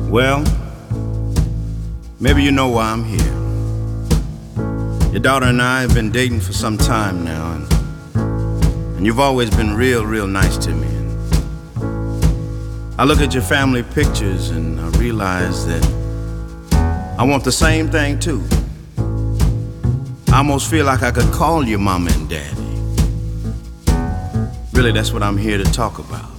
Well, maybe you know why I'm here. Your daughter and I have been dating for some time now, and you've always been real nice to me. I look at your family pictures and I realize that I want the same thing too. I almost feel like I could call you mama and daddy. Really, that's what I'm here to talk about.